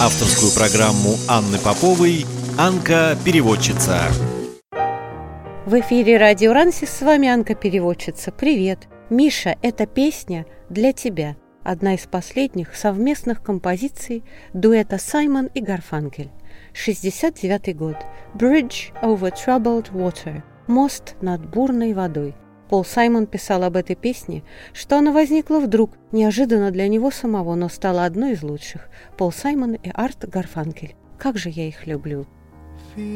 авторскую программу Анны Поповой «Анка-переводчица». В эфире Радио Рансис, с вами Анка-переводчица. Привет! Миша, эта песня для тебя. Одна из последних совместных композиций дуэта Саймон и Гарфанкель. 69-й год. Bridge over troubled water. Мост над бурной водой. Пол Саймон писал об этой песне, что она возникла вдруг, неожиданно для него самого, но стала одной из лучших. Пол Саймон и Арт Гарфанкель. Как же я их люблю.